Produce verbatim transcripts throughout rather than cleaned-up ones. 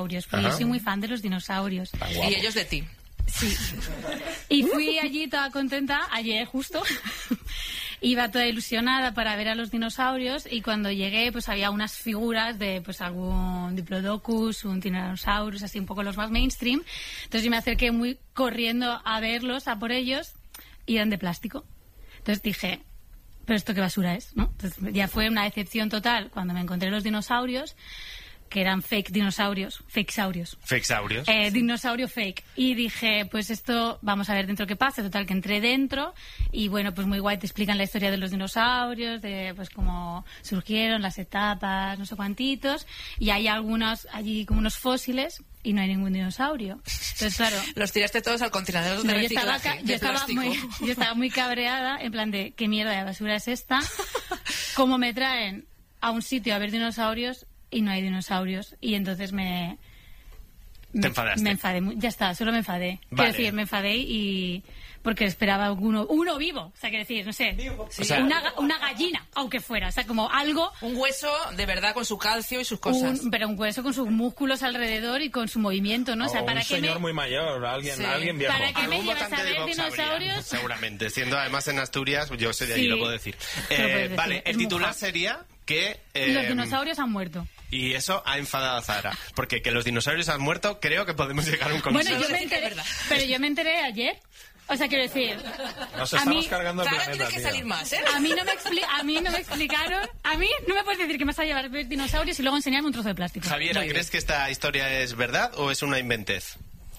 dinosaurios, porque Ajá. yo soy muy fan de los dinosaurios. Y ellos de ti. Sí. Y fui allí toda contenta, ayer justo. Iba toda ilusionada para ver a los dinosaurios y cuando llegué pues había unas figuras de pues algún Diplodocus, un Tyrannosaurus, así un poco los más mainstream. Entonces yo me acerqué muy corriendo a verlos, a por ellos, y eran de plástico. Entonces dije, ¿pero esto qué basura es? ¿No? Entonces ya fue una decepción total cuando me encontré los dinosaurios, que eran fake dinosaurios, fakesaurios. Fakesaurios. Eh, dinosaurio fake. Y dije, pues esto, vamos a ver dentro qué pasa. Total, que entré dentro y bueno, pues muy guay, te explican la historia de los dinosaurios, de pues cómo surgieron, las etapas, no sé cuantitos. Y hay algunos, allí como unos fósiles y no hay ningún dinosaurio. Entonces, claro... Los tiraste todos al contenedor de no, reciclaje, yo estaba, yo, estaba muy, yo estaba muy cabreada, en plan de, ¿qué mierda de basura es esta? ¿Cómo me traen a un sitio a ver dinosaurios y no hay dinosaurios? Y entonces me... ¿Te me, enfadaste? Me enfadé, ya está, solo me enfadé. Vale. Quiero decir, me enfadé y... porque esperaba alguno, uno vivo, o sea, quiero decir, no sé, sí. o sea, una, una gallina, aunque fuera, o sea, como algo... Un hueso de verdad con su calcio y sus cosas. Un, pero un hueso con sus músculos alrededor y con su movimiento, ¿no? O sea, o ¿para un qué señor me... muy mayor, alguien, sí. alguien viejo. ¿Para qué me Algún llevas a votante de ver Vox dinosaurios? habría, seguramente, siendo además en Asturias, yo soy de allí, Sí. lo puedo decir. Lo Eh, puedes decir, vale, el es titular moja. sería que... Eh, Los dinosaurios han muerto. Y eso ha enfadado a Zahara. Porque que los dinosaurios han muerto, creo que podemos llegar a un consenso. Bueno, yo me enteré, pero yo me enteré ayer. O sea, quiero decir... Nos a estamos mí, cargando el Zahara planeta, tiene que tío. salir más, ¿eh? A mí, no me expli- a mí no me explicaron... A mí no me puedes decir que me vas a llevar a ver dinosaurios y luego enseñarme un trozo de plástico. Javiera, Muy ¿crees bien. que esta historia es verdad o es una inventez?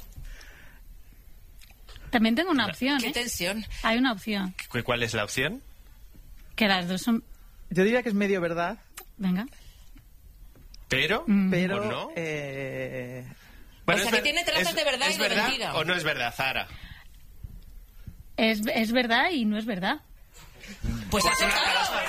También tengo una opción, Qué ¿eh? tensión. Hay una opción. ¿Cu- ¿Cuál es la opción? Que las dos son... Yo diría que es medio verdad, Venga. ¿Pero? Mm. pero... ¿O no? eh, O sea, es que ver- tiene trazas es- de verdad ¿es y de verdad mentira? o no es verdad, Zahara? Es, es verdad y no es verdad. Pues Pues ha una acertado. aplauso,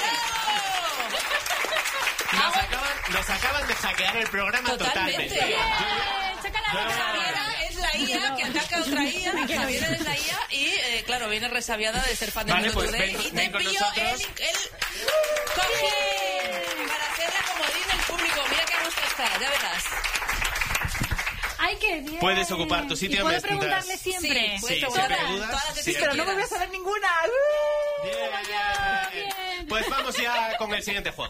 Nos acaban, nos acaban de hackear el programa Totalmente. totalmente. Javiera es la I A que ataca a otra I A. Javiera es la I A y, eh, claro, viene resabiada de ser fan de Vale, Mundo pues Today. ven- Y te ven con envío nosotros. el, el cojín para hacerla comodín el público. Mira qué gusto está, ya verás. ¡Ay, qué bien! Puedes ocupar tu ¿Y sitio puedo mientras- preguntarle siempre? Sí, puedes Sí, preguntar siempre dudas. todas las Sí, veces que pero no me voy a quieras. saber ninguna. Bien. Pues vamos ya con el siguiente juego.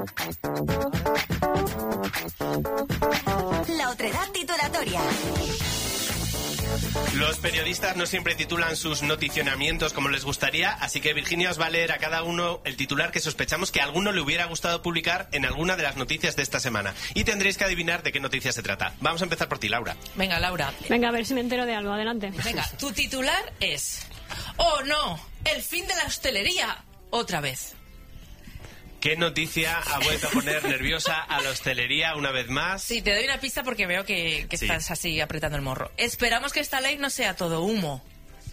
La otredad titulatoria. Los periodistas no siempre titulan sus noticionamientos como les gustaría, así que Virginia os va a leer a cada uno el titular que sospechamos que a alguno le hubiera gustado publicar en alguna de las noticias de esta semana. Y tendréis que adivinar de qué noticia se trata. Vamos a empezar por ti, Laura. Venga, Laura. Venga, a ver si me entero de algo. Adelante. Venga, tu titular es... ¡Oh, no! ¡El fin de la hostelería! Otra vez. ¿Qué noticia ha vuelto a poner nerviosa a la hostelería una vez más? Sí, te doy una pista porque veo que, que Sí. estás así apretando el morro. Esperamos que esta ley no sea todo humo.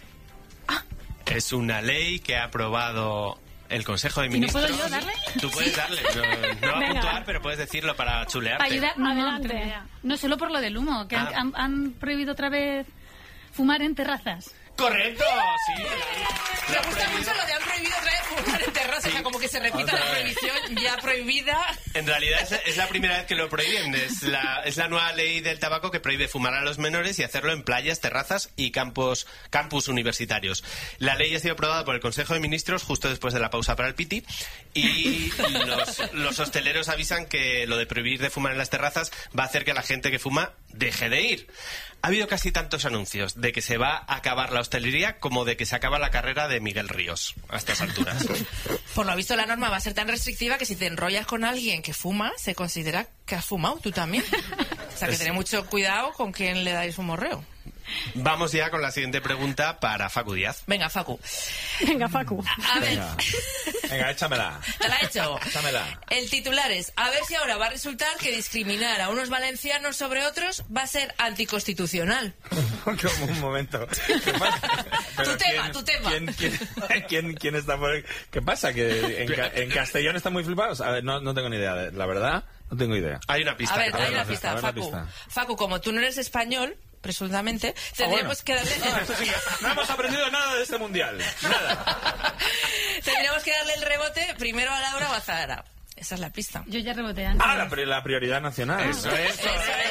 Es una ley que ha aprobado el Consejo de ¿Y no Ministros. puedo yo darle? Tú puedes darle. No, no va a Venga. puntuar, pero puedes decirlo para chulearte. Para ayudar... No, no, Adelante. no, no, no, solo por lo del humo, que han, Ah. han- han prohibido otra vez fumar en terrazas. ¡Correcto! Sí. Me gusta mucho lo de han prohibido otra vez fumar en terraza, o sea, como que se repita la prohibición ya prohibida. En realidad es, es la primera vez que lo prohíben. Es la, es la nueva ley del tabaco que prohíbe fumar a los menores y hacerlo en playas, terrazas y campos, campus universitarios. La ley ha sido aprobada por el Consejo de Ministros justo después de la pausa para el piti y los, los hosteleros avisan que lo de prohibir de fumar en las terrazas va a hacer que la gente que fuma deje de ir. Ha habido casi tantos anuncios de que se va a acabar la hostelería como de que se acaba la carrera de Miguel Ríos a estas alturas. Por lo visto, la norma va a ser tan restrictiva que si te enrollas con alguien que fuma, se considera que has fumado tú también. O sea, que Es- tened mucho cuidado con quién le dais un morreo. Vamos ya con la siguiente pregunta para Facu Díaz. Venga, Facu. Venga, Facu. A ver, Venga, venga, échamela. te la he hecho. Échamela. El titular es, a ver si ahora va a resultar que discriminar a unos valencianos sobre otros va a ser anticonstitucional. Como un momento. ¿Qué pasa? Pero Tu tema, ¿quién- tu tema. ¿quién, quién, quién, quién está por ahí? ¿Qué pasa? ¿Que en, Ca- en Castellón están muy flipados? A ver, no, no tengo ni idea. de- La verdad, no tengo idea. Hay una pista. A ver, que hay te una voy a pista, a ver la Facu. pista. Facu, como tú no eres español, presuntamente, tendríamos que darle... Ah, esto sí que- no hemos aprendido nada de este mundial. Nada. tendríamos que darle el rebote primero a Laura o a Zahara. Esa es la pista. Yo ya reboté antes. Ah, la, pri- la prioridad nacional. Eso es. Eso es.